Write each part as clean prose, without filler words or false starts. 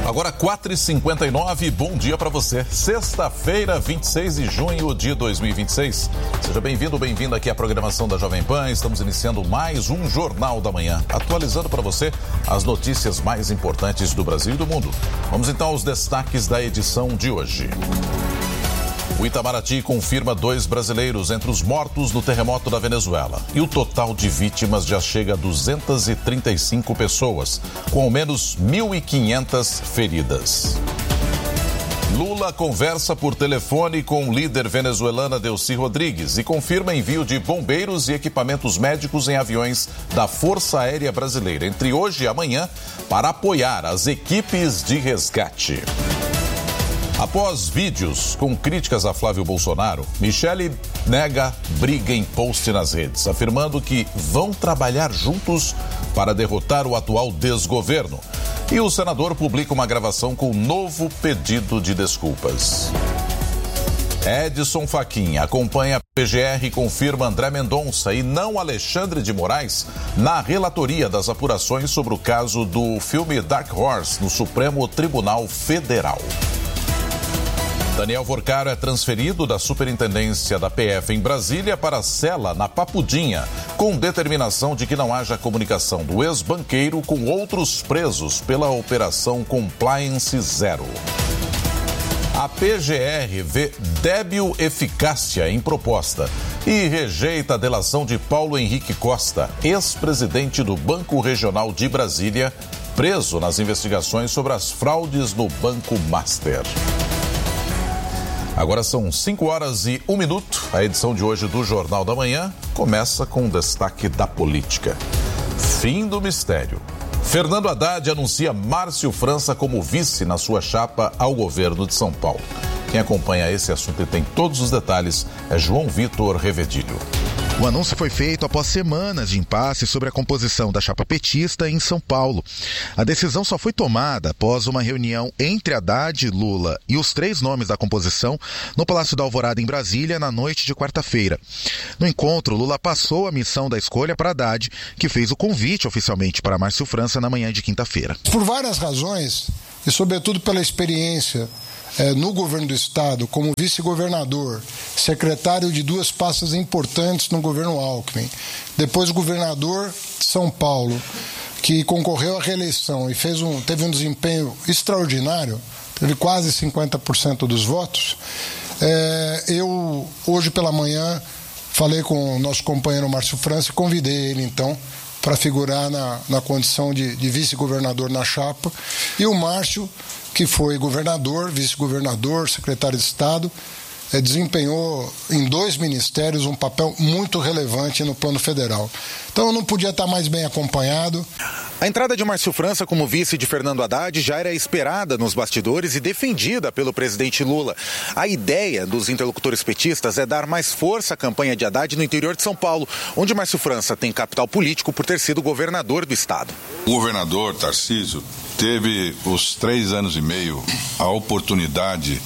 Agora 4h59, bom dia para você. Sexta-feira, 26 de junho de 2026. Seja bem-vindo, bem-vinda aqui à programação da Jovem Pan. Estamos iniciando mais um Jornal da Manhã, atualizando para você as notícias mais importantes do Brasil e do mundo. Vamos então aos destaques da edição de hoje. O Itamaraty confirma 2 brasileiros entre os mortos no terremoto da Venezuela. E o total de vítimas já chega a 235 pessoas, com ao menos 1.500 feridas. Lula conversa por telefone com o líder venezuelana Delcy Rodrigues e confirma envio de bombeiros e equipamentos médicos em aviões da Força Aérea Brasileira entre hoje e amanhã para apoiar as equipes de resgate. Após vídeos com críticas a Flávio Bolsonaro, Michele nega briga em post nas redes, afirmando que vão trabalhar juntos para derrotar o atual desgoverno. E o senador publica uma gravação com um novo pedido de desculpas. Edson Fachin acompanha a PGR e confirma André Mendonça e não Alexandre de Moraes na relatoria das apurações sobre o caso do filme Dark Horse no Supremo Tribunal Federal. Daniel Vorcaro é transferido da superintendência da PF em Brasília para a cela na Papudinha, com determinação de que não haja comunicação do ex-banqueiro com outros presos pela Operação Compliance Zero. A PGR vê débil eficácia em proposta e rejeita a delação de Paulo Henrique Costa, ex-presidente do Banco Regional de Brasília, preso nas investigações sobre as fraudes no Banco Master. Agora são 5h01. A edição de hoje do Jornal da Manhã começa com um destaque da política. Fim do mistério. Fernando Haddad anuncia Márcio França como vice na sua chapa ao governo de São Paulo. Quem acompanha esse assunto e tem todos os detalhes é João Vitor Revedilho. O anúncio foi feito após semanas de impasse sobre a composição da chapa petista em São Paulo. A decisão só foi tomada após uma reunião entre Haddad, Lula e os 3 nomes da composição no Palácio da Alvorada, em Brasília, na noite de quarta-feira. No encontro, Lula passou a missão da escolha para Haddad, que fez o convite oficialmente para Márcio França na manhã de quinta-feira. Por várias razões, e sobretudo pela experiência no governo do estado, como vice-governador, secretário de 2 pastas importantes no governo Alckmin, depois governador de São Paulo, que concorreu à reeleição e teve um desempenho extraordinário, teve quase 50% dos votos. Eu, hoje pela manhã, falei com o nosso companheiro Márcio França e convidei ele, então, para figurar na condição de vice-governador na chapa. E o Márcio, que foi governador, vice-governador, secretário de Estado, desempenhou em 2 ministérios um papel muito relevante no plano federal. Então eu não podia estar mais bem acompanhado. A entrada de Márcio França como vice de Fernando Haddad já era esperada nos bastidores e defendida pelo presidente Lula. A ideia dos interlocutores petistas é dar mais força à campanha de Haddad no interior de São Paulo, onde Márcio França tem capital político por ter sido governador do estado. O governador Tarcísio teve os 3 anos e meio a oportunidade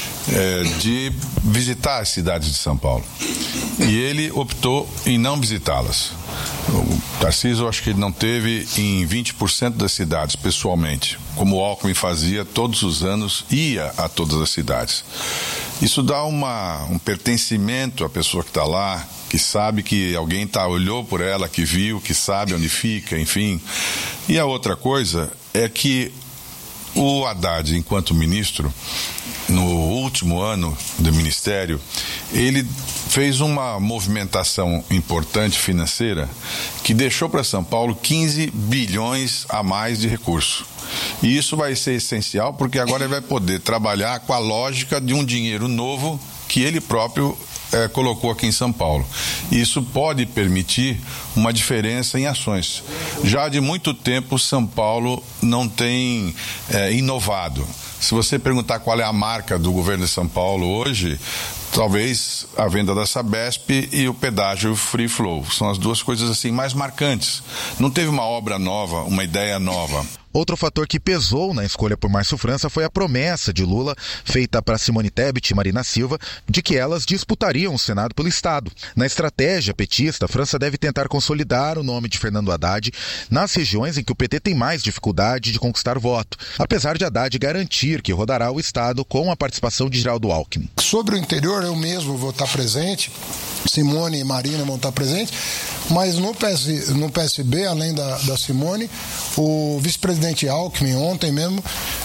de visitar as cidades de São Paulo. E ele optou em não visitá-las. O Tarcísio, acho que ele não teve em 20% das cidades, pessoalmente. Como o Alckmin fazia todos os anos, ia a todas as cidades. Isso dá um pertencimento à pessoa que está lá, que sabe que alguém olhou por ela, que viu, que sabe onde fica, enfim. E a outra coisa é que o Haddad, enquanto ministro, no último ano do ministério, ele fez uma movimentação importante financeira que deixou para São Paulo 15 bilhões a mais de recursos. E isso vai ser essencial porque agora ele vai poder trabalhar com a lógica de um dinheiro novo que ele próprio colocou aqui em São Paulo. Isso pode permitir uma diferença em ações. Já de muito tempo, São Paulo não tem inovado. Se você perguntar qual é a marca do governo de São Paulo hoje, talvez a venda da Sabesp e o pedágio Free Flow. São as 2 coisas assim mais marcantes. Não teve uma obra nova, uma ideia nova. Outro fator que pesou na escolha por Márcio França foi a promessa de Lula, feita para Simone Tebet e Marina Silva, de que elas disputariam o Senado pelo Estado. Na estratégia petista, França deve tentar consolidar o nome de Fernando Haddad nas regiões em que o PT tem mais dificuldade de conquistar voto, apesar de Haddad garantir que rodará o Estado com a participação de Geraldo Alckmin. Sobre o interior, eu mesmo vou estar presente, Simone e Marina vão estar presentes, mas no PSB, além da Simone, o vice-presidente Alckmin ontem mesmo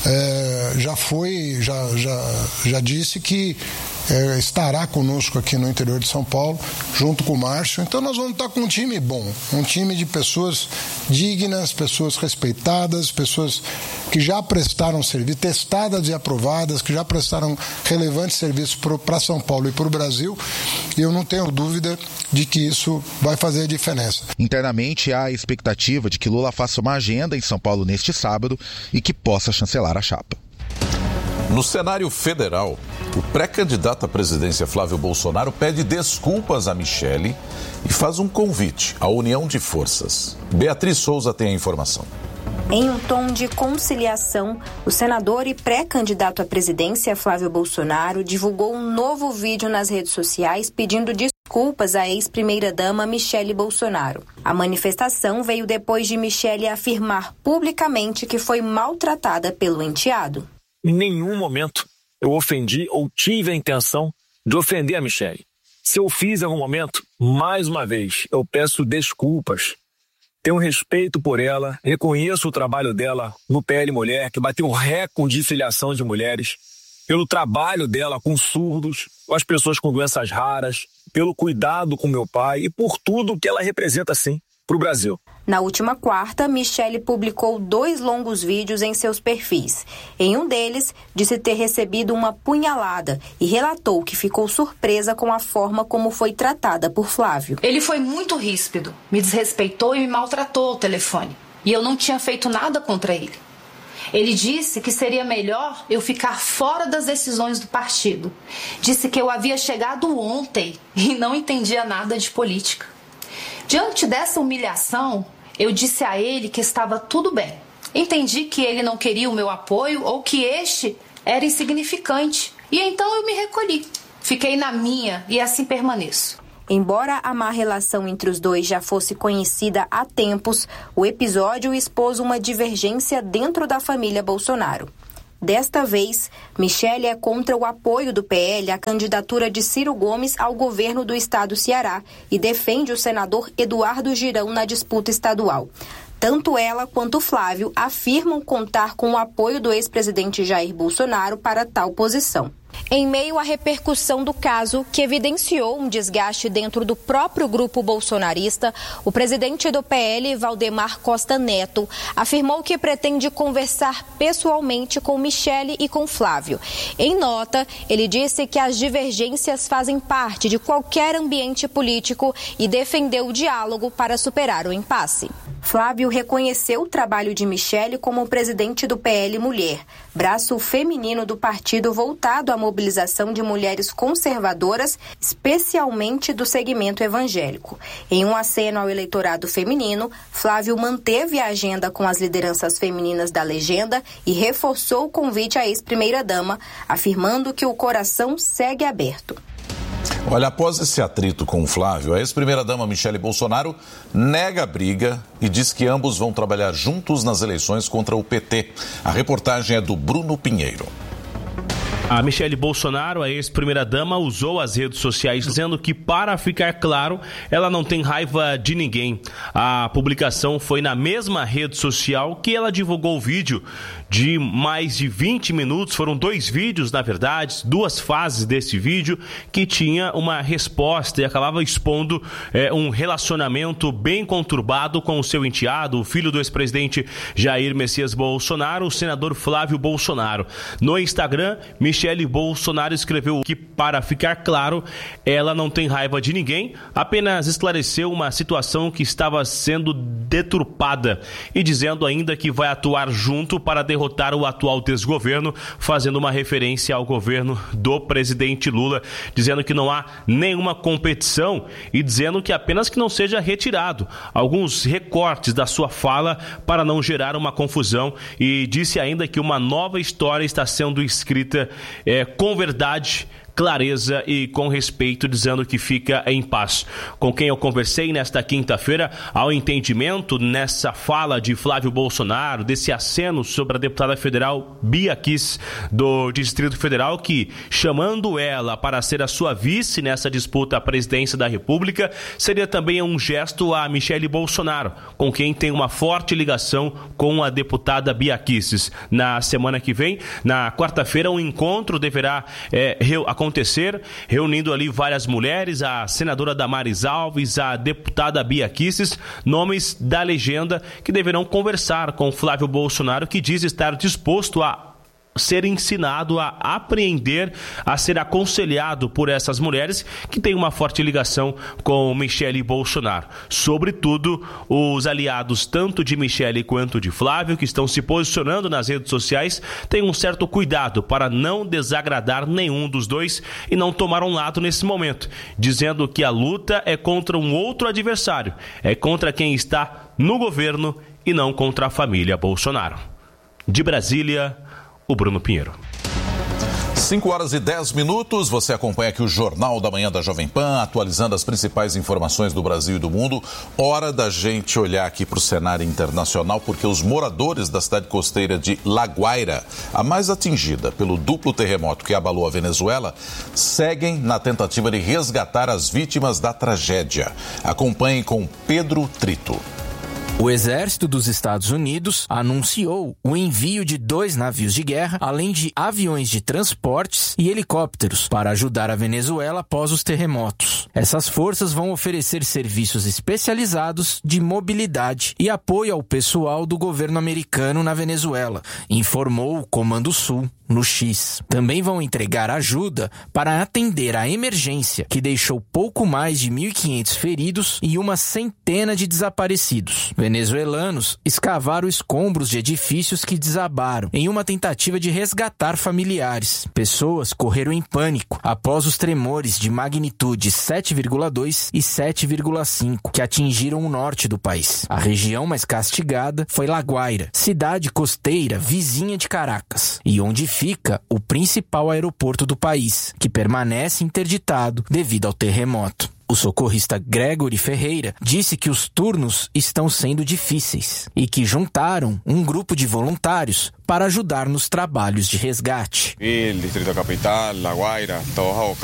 já disse que estará conosco aqui no interior de São Paulo, junto com o Márcio. Então nós vamos estar com um time bom, um time de pessoas dignas, pessoas respeitadas, pessoas que já prestaram serviço, testadas e aprovadas, que já prestaram relevantes serviços para São Paulo e para o Brasil, e eu não tenho dúvida de que isso vai fazer a diferença. Internamente, há a expectativa de que Lula faça uma agenda em São Paulo neste sábado e que possa chancelar a chapa. No cenário federal, o pré-candidato à presidência Flávio Bolsonaro pede desculpas a Michele e faz um convite à união de forças. Beatriz Souza tem a informação. Em um tom de conciliação, o senador e pré-candidato à presidência Flávio Bolsonaro divulgou um novo vídeo nas redes sociais pedindo desculpas à ex-primeira-dama Michele Bolsonaro. A manifestação veio depois de Michele afirmar publicamente que foi maltratada pelo enteado. Em nenhum momento eu ofendi ou tive a intenção de ofender a Michele. Se eu fiz em algum momento, mais uma vez, eu peço desculpas. Tenho respeito por ela, reconheço o trabalho dela no PL Mulher, que bateu um recorde de filiação de mulheres, pelo trabalho dela com surdos, com as pessoas com doenças raras, pelo cuidado com meu pai e por tudo que ela representa, sim, para o Brasil. Na última quarta, Michele publicou 2 longos vídeos em seus perfis. Em um deles, disse ter recebido uma punhalada e relatou que ficou surpresa com a forma como foi tratada por Flávio. Ele foi muito ríspido, me desrespeitou e me maltratou ao telefone. E eu não tinha feito nada contra ele. Ele disse que seria melhor eu ficar fora das decisões do partido. Disse que eu havia chegado ontem e não entendia nada de política. Diante dessa humilhação, eu disse a ele que estava tudo bem. Entendi que ele não queria o meu apoio ou que este era insignificante. E então eu me recolhi. Fiquei na minha e assim permaneço. Embora a má relação entre os dois já fosse conhecida há tempos, o episódio expôs uma divergência dentro da família Bolsonaro. Desta vez, Michele é contra o apoio do PL à candidatura de Ciro Gomes ao governo do estado do Ceará e defende o senador Eduardo Girão na disputa estadual. Tanto ela quanto Flávio afirmam contar com o apoio do ex-presidente Jair Bolsonaro para tal posição. Em meio à repercussão do caso, que evidenciou um desgaste dentro do próprio grupo bolsonarista, o presidente do PL, Valdemar Costa Neto, afirmou que pretende conversar pessoalmente com Michele e com Flávio. Em nota, ele disse que as divergências fazem parte de qualquer ambiente político e defendeu o diálogo para superar o impasse. Flávio reconheceu o trabalho de Michele como presidente do PL Mulher, braço feminino do partido voltado à mobilização de mulheres conservadoras, especialmente do segmento evangélico. Em um aceno ao eleitorado feminino, Flávio manteve a agenda com as lideranças femininas da legenda e reforçou o convite à ex-primeira-dama, afirmando que o coração segue aberto. Olha, após esse atrito com o Flávio, a ex-primeira-dama Michele Bolsonaro nega a briga e diz que ambos vão trabalhar juntos nas eleições contra o PT. A reportagem é do Bruno Pinheiro. A Michele Bolsonaro, a ex-primeira-dama, usou as redes sociais dizendo que, para ficar claro, ela não tem raiva de ninguém. A publicação foi na mesma rede social que ela divulgou o vídeo de mais de 20 minutos. Foram 2 vídeos, na verdade, 2 fases desse vídeo, que tinha uma resposta e acabava expondo um relacionamento bem conturbado com o seu enteado, o filho do ex-presidente Jair Messias Bolsonaro, o senador Flávio Bolsonaro. No Instagram, Michele Michele Bolsonaro escreveu que, para ficar claro, ela não tem raiva de ninguém, apenas esclareceu uma situação que estava sendo deturpada e dizendo ainda que vai atuar junto para derrotar o atual desgoverno, fazendo uma referência ao governo do presidente Lula, dizendo que não há nenhuma competição e dizendo que apenas que não seja retirado alguns recortes da sua fala para não gerar uma confusão, e disse ainda que uma nova história está sendo escrita com verdade, clareza e com respeito, dizendo que fica em paz. Com quem eu conversei nesta quinta-feira, ao entendimento nessa fala de Flávio Bolsonaro, desse aceno sobre a deputada federal Bia Kiss, do Distrito Federal, que, chamando ela para ser a sua vice nessa disputa à presidência da República, seria também um gesto a Michele Bolsonaro, com quem tem uma forte ligação com a deputada Bia Kiss. Na semana que vem, na quarta-feira, um encontro deverá acontecer, reunindo ali várias mulheres, a senadora Damares Alves, a deputada Bia Kicis, nomes da legenda que deverão conversar com Flávio Bolsonaro, que diz estar disposto a ser ensinado a apreender, a ser aconselhado por essas mulheres que têm uma forte ligação com Michele Bolsonaro. Sobretudo, os aliados tanto de Michele quanto de Flávio, que estão se posicionando nas redes sociais, têm um certo cuidado para não desagradar nenhum dos dois e não tomar um lado nesse momento, dizendo que a luta é contra um outro adversário, é contra quem está no governo e não contra a família Bolsonaro. De Brasília, o Bruno Pinheiro. 5h10, você acompanha aqui o Jornal da Manhã da Jovem Pan, atualizando as principais informações do Brasil e do mundo. Hora da gente olhar aqui para o cenário internacional, porque os moradores da cidade costeira de La Guaira, a mais atingida pelo duplo terremoto que abalou a Venezuela, seguem na tentativa de resgatar as vítimas da tragédia. Acompanhe com Pedro Trito. O exército dos Estados Unidos anunciou o envio de 2 navios de guerra, além de aviões de transportes e helicópteros para ajudar a Venezuela após os terremotos. Essas forças vão oferecer serviços especializados de mobilidade e apoio ao pessoal do governo americano na Venezuela, informou o Comando Sul no X. Também vão entregar ajuda para atender a emergência que deixou pouco mais de 1.500 feridos e uma centena de desaparecidos. Venezuelanos escavaram escombros de edifícios que desabaram em uma tentativa de resgatar familiares. Pessoas correram em pânico após os tremores de magnitude 7,2 e 7,5 que atingiram o norte do país. A região mais castigada foi La Guaira, cidade costeira vizinha de Caracas, e onde fica o principal aeroporto do país, que permanece interditado devido ao terremoto. O socorrista Gregory Ferreira disse que os turnos estão sendo difíceis e que juntaram um grupo de voluntários para ajudar nos trabalhos de resgate. El Distrito Capital, La Guaira, todos